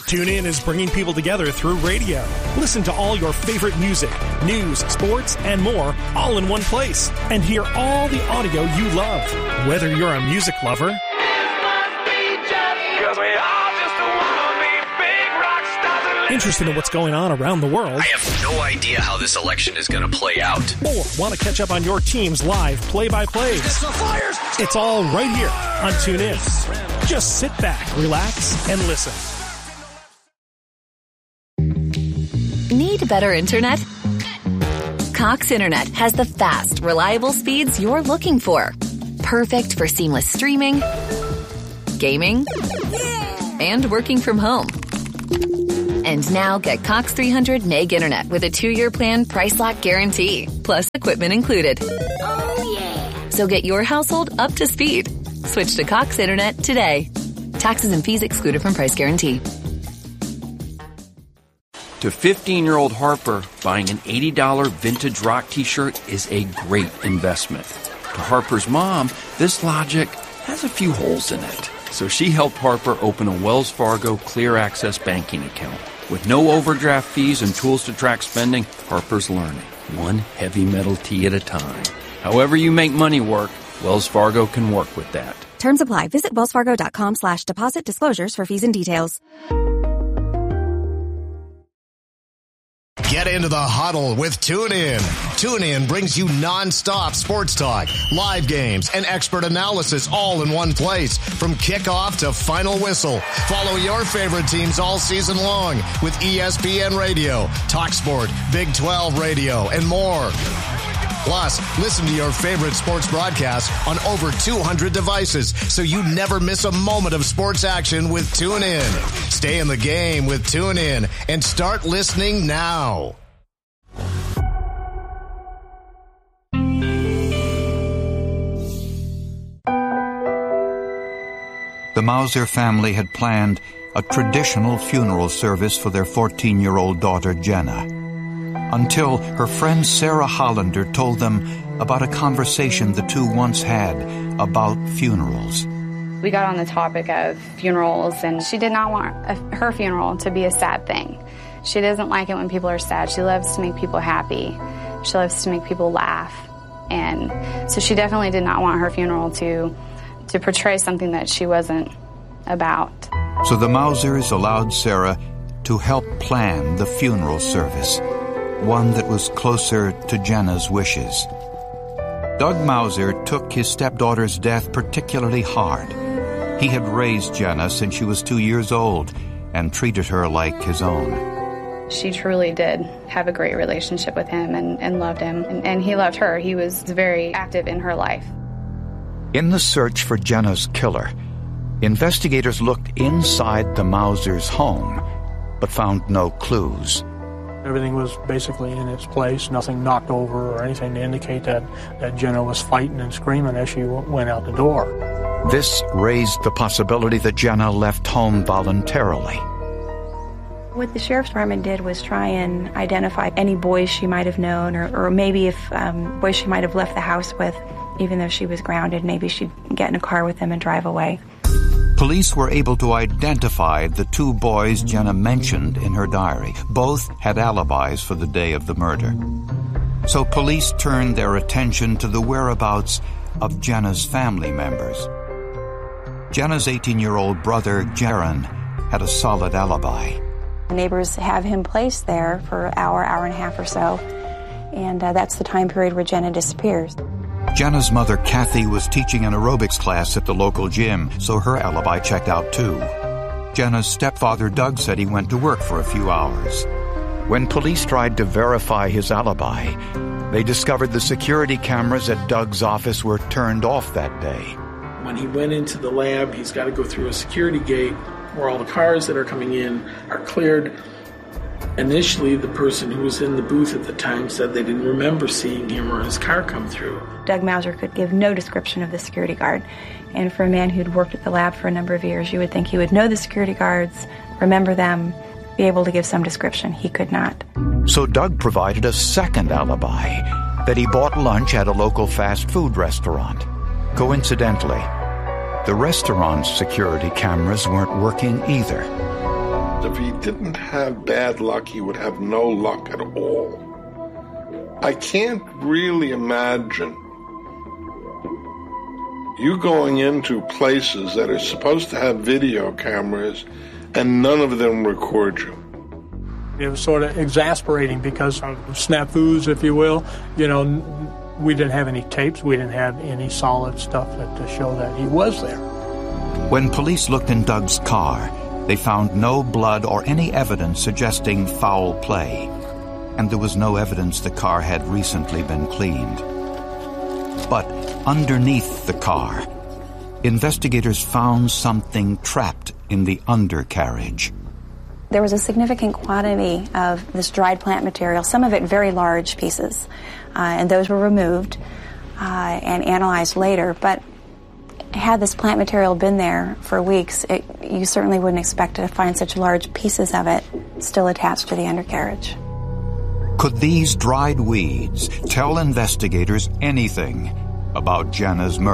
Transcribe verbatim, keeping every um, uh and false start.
TuneIn is bringing people together through radio. Listen to all your favorite music, news, sports, and more all in one place. And hear all the audio you love. Whether you're a music lover, interested in what's going on around the world, I have no idea how this election is going to play out, or want to catch up on your team's live play-by-plays, it's all right here on TuneIn. Just sit back, relax, and listen. Need better internet? Cox Internet has the fast, reliable speeds you're looking for. Perfect for seamless streaming, gaming, and working from home. And now get Cox three hundred meg internet with a two-year plan price lock guarantee, plus equipment included. Oh, yeah. So get your household up to speed. Switch to Cox Internet today. Taxes and fees excluded from price guarantee. To fifteen-year-old Harper, buying an eighty dollars vintage rock t-shirt is a great investment. To Harper's mom, this logic has a few holes in it. So she helped Harper open a Wells Fargo Clear Access banking account. With no overdraft fees and tools to track spending, Harper's learning, one heavy metal tee at a time. However you make money work, Wells Fargo can work with that. Terms apply. Visit wellsfargo.com slash deposit disclosures for fees and details. Get into the huddle with TuneIn. TuneIn brings you non-stop sports talk, live games, and expert analysis all in one place. From kickoff to final whistle. Follow your favorite teams all season long with E S P N Radio, TalkSport, Big twelve Radio, and more. Plus, listen to your favorite sports broadcasts on over two hundred devices so you never miss a moment of sports action with TuneIn. Stay in the game with TuneIn and start listening now. The Mauser family had planned a traditional funeral service for their fourteen-year-old daughter, Jenna, until her friend Sarah Hollander told them about a conversation the two once had about funerals. We got on the topic of funerals, and she did not want a, her funeral to be a sad thing. She doesn't like it when people are sad. She loves to make people happy. She loves to make people laugh. And so she definitely did not want her funeral to, to portray something that she wasn't about. So the Mausers allowed Sarah to help plan the funeral service, one that was closer to Jenna's wishes. Doug Mauser took his stepdaughter's death particularly hard. He had raised Jenna since she was two years old and treated her like his own. She truly did have a great relationship with him and, and loved him, and, and he loved her. He was very active in her life. In the search for Jenna's killer, investigators looked inside the Mausers' home, but found no clues. Everything was basically in its place, nothing knocked over or anything to indicate that, that Jenna was fighting and screaming as she w- went out the door. This raised the possibility that Jenna left home voluntarily. What the Sheriff's Department did was try and identify any boys she might have known, or, or maybe if um, boys she might have left the house with, even though she was grounded, maybe she'd get in a car with them and drive away. Police were able to identify the two boys Jenna mentioned in her diary. Both had alibis for the day of the murder. So police turned their attention to the whereabouts of Jenna's family members. Jenna's eighteen-year-old brother, Jaron, had a solid alibi. The neighbors have him placed there for an hour, hour and a half or so, and uh, that's the time period where Jenna disappears. Jenna's mother, Kathy, was teaching an aerobics class at the local gym, so her alibi checked out too. Jenna's stepfather, Doug, said he went to work for a few hours. When police tried to verify his alibi, they discovered the security cameras at Doug's office were turned off that day. When he went into the lab, he's got to go through a security gate where all the cars that are coming in are cleared. Initially, the person who was in the booth at the time said they didn't remember seeing him or his car come through. Doug Mauser could give no description of the security guard. And for a man who'd worked at the lab for a number of years, you would think he would know the security guards, remember them, be able to give some description. He could not. So Doug provided a second alibi, that he bought lunch at a local fast food restaurant. Coincidentally, the restaurant's security cameras weren't working either. if he didn't have bad luck, he would have no luck at all. I can't really imagine you going into places that are supposed to have video cameras and none of them record you. It was sort of exasperating because of snafus, if you will. You know, we didn't have any tapes. We didn't have any solid stuff that, to show that he was there. When police looked in Doug's car, they found no blood or any evidence suggesting foul play. And there was no evidence the car had recently been cleaned. But underneath the car, investigators found something trapped in the undercarriage. There was a significant quantity of this dried plant material, some of it very large pieces, uh, and those were removed uh, and analyzed later. But had this plant material been there for weeks, it, you certainly wouldn't expect to find such large pieces of it still attached to the undercarriage. Could these dried weeds tell investigators anything about Jenna's murder?